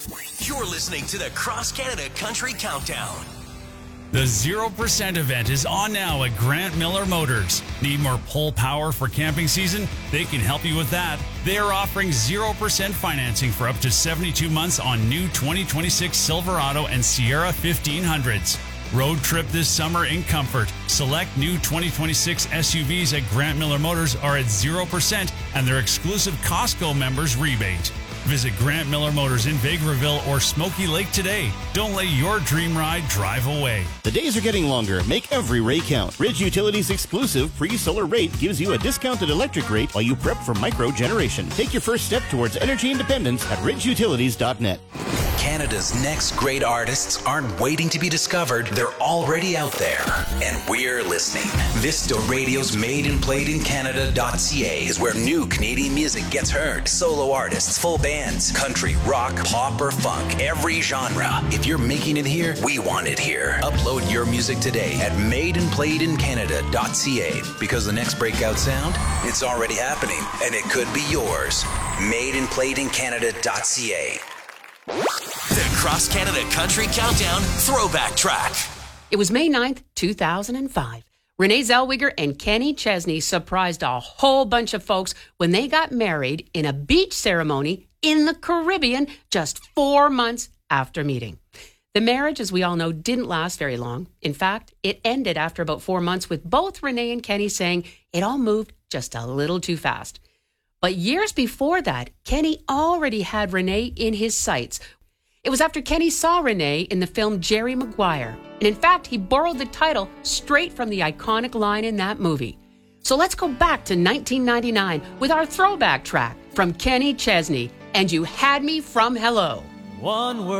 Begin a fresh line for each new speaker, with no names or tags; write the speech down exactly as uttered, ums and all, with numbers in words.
You're listening to the Cross Canada Country Countdown.
The zero percent event is on now at Grant Miller Motors. Need more pull power for camping season? They can help you with that. They are offering zero percent financing for up to seventy-two months on new twenty twenty-six Silverado and Sierra fifteen hundreds. Road trip this summer in comfort. Select new twenty twenty-six S U Vs at Grant Miller Motors are at zero percent and their exclusive Costco members rebate. Visit Grant Miller Motors in Vegreville or Smoky Lake today. Don't let your dream ride drive away.
The days are getting longer. Make every ray count. Ridge Utilities' exclusive pre-solar rate gives you a discounted electric rate while you prep for micro-generation. Take your first step towards energy independence at ridge utilities dot net.
Canada's next great artists aren't waiting to be discovered. They're already out there, and we're listening. Vista Radio's Made and Played in Canada dot c a is where new Canadian music gets heard. Solo artists, full bands, country, rock, pop, or funk, every genre. If you're making it here, we want it here. Upload your music today at Made and Played in Canada dot c a because the next breakout sound, it's already happening, and it could be yours. Made and Played in Canada dot c a. The Cross Canada Country Countdown Throwback Track.
It was May ninth, two thousand five. Renee Zellweger and Kenny Chesney surprised a whole bunch of folks when they got married in a beach ceremony in the Caribbean just four months after meeting. The marriage, as we all know, didn't last very long. In fact, it ended after about four months with both Renee and Kenny saying it all moved just a little too fast. But years before that, Kenny already had Renee in his sights. It was after Kenny saw Renee in the film Jerry Maguire. And in fact, he borrowed the title straight from the iconic line in that movie. So let's go back to nineteen ninety-nine with our throwback track from Kenny Chesney, And You Had Me From Hello.
One word.